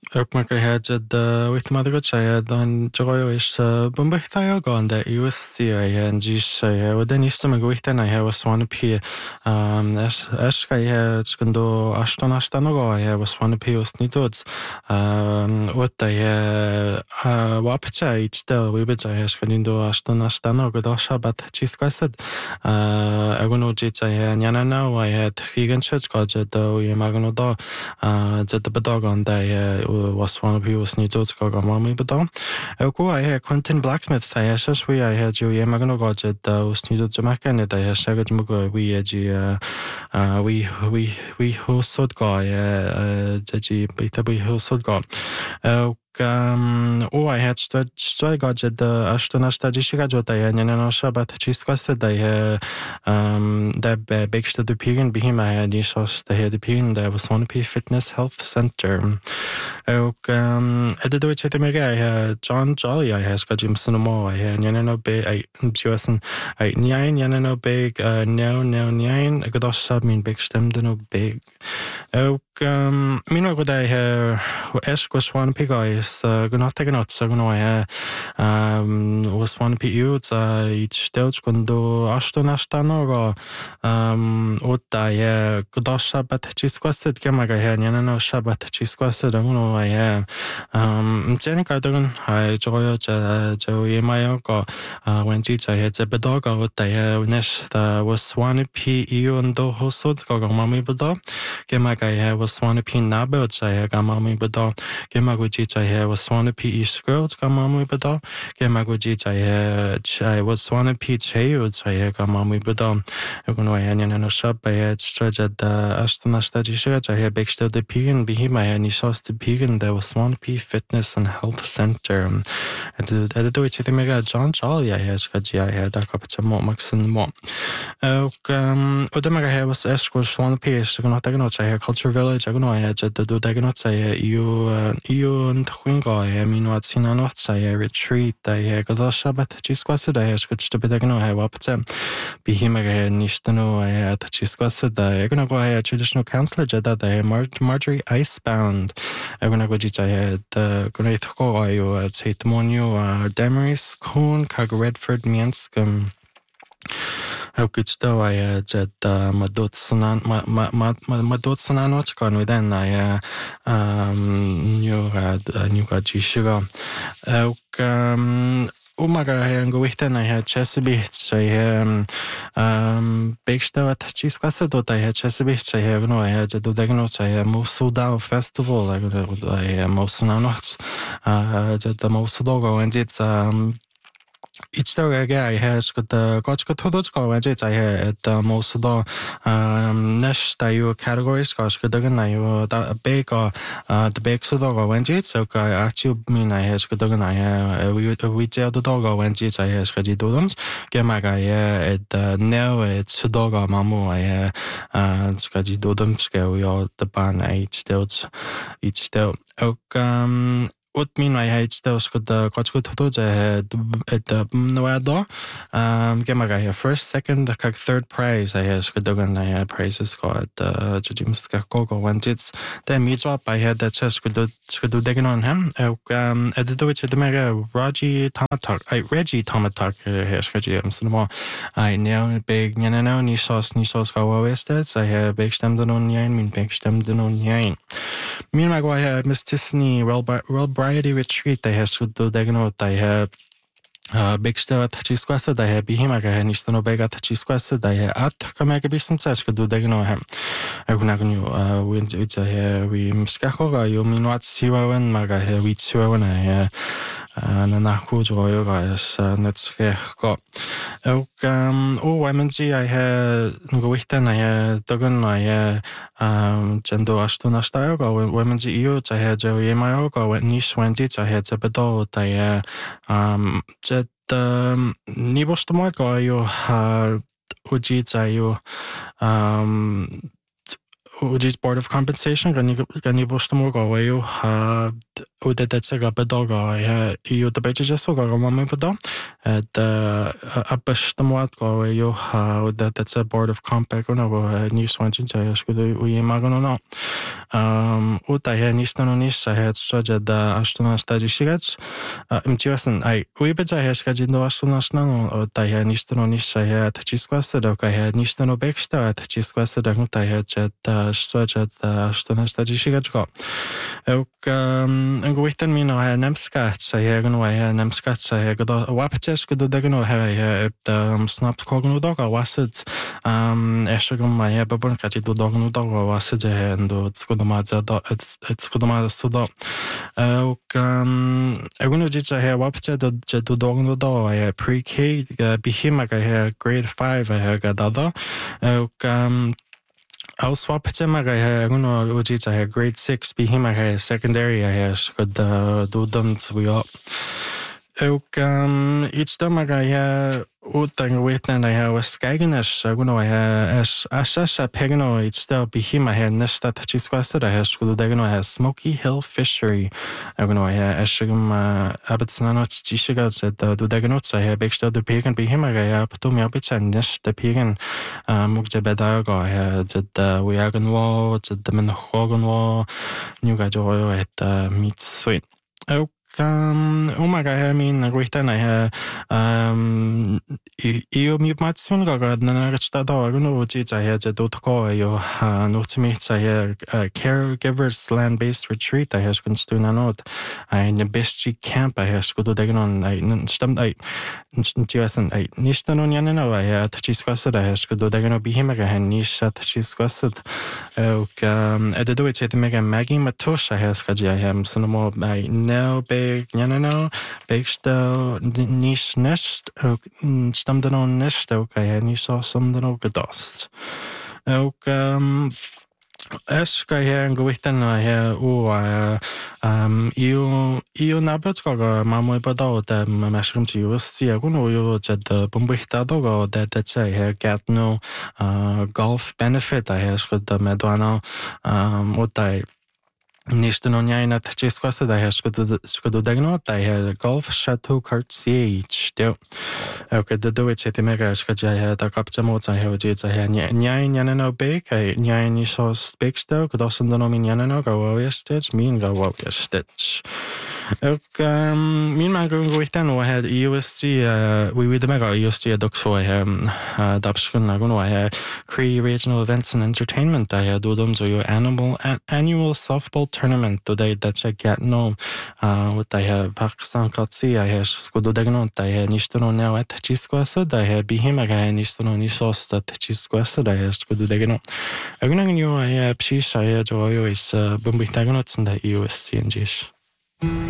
Ook maar had with mother child on joy is Bumbahtaya gone that you see and Jish with the Nistam Guitan I have a swan P. Ashka had Skundo Ashtanago, I have a swan P. Snitods. What I Wapacha each day, we bet I have Skanindo Ashtanastano, Godosha, but Chisquasted. Agono I had Yanana, I had Higan Church Godget, though Yamagano, the dog on the was one of was new to go mommy but down. Go I had Quentin Blacksmith, I had we I had you Yamagano Godget, was new to Jamaica and I had Shaggy Mugo, we hosted guy, Jaji Beta we hosted guy. I had stood gadget Ashtonasta Jishigajota and Shabat Chisquasted. The big to the pin behind my head, the head pin, there was one P Fitness Health Center. I did which I had John Jolly, I had Scott Jimson Mo, I had Yanano Bay, I Josen, I Nyan Yanano Big, no, Nyan, a good sub mean big stem, no big. Meanwhile, I have Esh one pig eyes, gonna take a note, so I was one PU, each Delch Gondo Ashtonastano, what I Godosha, but Chisquasted, Gamagahan, Yanano Shabat Chisquasted, I know I have Jenica Dogan, I Joyo Joey Mayoko, when Jich I had Zebedoga, what I have Nesh was one PU and do Hosods go Mammy Bedo, Gamaga was one P Nabels, I had Gamami Bedo, Gamagujich I had was one P Scrolls, Gamami Bedo, Gamagujich I was one P Chayuds, I had Gamami Bedo, Egonoyan and a shop I had stretched at the Ashtonastadishach, I had Bextel the Pigan, Behima, and he saw the Pigan, there was one P Fitness and Health Center. I did do it with Mega John Jolly, I had Skaji, I had a couple of Max and more. Udamaga was Escort one P, I had Culture Village, I know I had the Daganot, I had you and Twingo, I mean what's in a knot, I retreat, I had Godosha, but Chisquasted, I had Scotch to Bedagano, I have up to Behima, Nishtano, I had Chisquasted, I gonna go, I had traditional counselor, Jeddah, I had Marjorie Icebound, I gonna go, I had Great Ho, I had St. Monio, Damaris, Coon, Kag Redford, Mianskum. How good though I had Madotsanan what's gone with then I knew Jishiga. Umaga and go with then I had Chesapeake, I Big Stow at Chisquasset, I had Chesapeake, I have no, I had the Degnots, I have Mosudao Festival, I Mosunanots, the Mosudogo, and it's each day I has got the Gotchko and it's I had most of the Nash that categories gosh good again I bake or the bake so dog when it's okay actually mean I has good again I we jail the dog when it's I has got doodles gemaga at now it's dog mamu I it's got doodles scale we all the ban each day what mean I hate those could the Gotchko Totoja at the Noado. Gemaga first, second, third prize I has Kudogan I had prizes called Jim's Gogo when it's then meets up I had that chest could do digging on him. I did do it to the mega Reggie Tomatok has Kaji I know big Yanano Nisos go wasted. I have big stem the non yain mean big stem the non yain. Meanwhile I had Miss Tisney Variety Retreat, I have to do Daganot, I have Big Stow at Chisquasted, I have Behimaga, and Istano Beg at Chisquasted, I have at Kamagabism Sash could do Dagano him. I would not know which I have we Mskahoga, you mean what's Siwa and Maga, we Siwa when I have. Nanaku guys, let's go. MG, I had Guitan, I had Dogan, I had Jendo Ashtuna style, women's EU, I had Joey Mayoga, when Nish went it, I had Zebedol, I Jet Nibostomako, you Ujita, you Uji's Board of Compensation, Ganibostomoko, you udetetsega bedoga i utebejisoga romami bedo et abestamuatko jo udetetse board of compact no niswanjinja skudu uimagano uta nistano nissa het sojed astuna stajishigats imtiwasan ai uibeja heskajindo astuna snano uta nistano nissa het chiskwasa doka nistano beksta het chiskwasa daguta het sojed astuna stajishigats Nguiten mino nemskat gno nemskat godo wapetes godo degno snapt kogno dog wasit eshagum my babon kati do dogno dog wasit endo tskodomada sudo gno jicha wapete do dogno do pre-K bihima grade 5 gadada Auswapete gno ujita grade 6 bihima secondary skod dudum tswiyo Itstamaga utang witnan was skagenish gno asha pegno itsta bihima nesta chisquasta skod degno Smoky Hill Fishery gno eshigum abatsnano chishiga do degno beksta do pegan bihima patum yabitsa nesta pegan mugja bedaga we aganwo the menhoganwo nuga joyo et meat sweet umaga min guitana io mi matsun gaga nanarchta da gno ujicha dotko yo nutmicha caregivers land based retreat has kunstuna not in the best camp has go degnon stammt ntiwasan nistano nyanano tachisquasa has go degno bihimaga nisha tachisquasa edo it mega Maggie Matosha has kaja sonomo no big nyanano begsto nish nest stamdano nest niso somdano gadost Eska nguiten io nabetskoga mamu badao mashrum USC aguno yo bumbihtadoga that get no golf benefit skod medwana utai Nistano nyaina tachisquasa skod degno golf chateau Cartier do the do it mega skaja da kapchamo nyai nyanano bake nyai niso spexto godosundano nyanano go stitch mean go stitch min man go witan had USC we the mega USC doxo dapskun aguno Cree Regional Events and Entertainment dodum so your annual softball tournament today that I get no what I have Pakistan Katsi I have skodo degno nistano now at chisquasa I have bihimaga nistano nisos that chisquasa I have skodo degno agunang you I have pshisha joyo is bumbitagonot in the USC and jish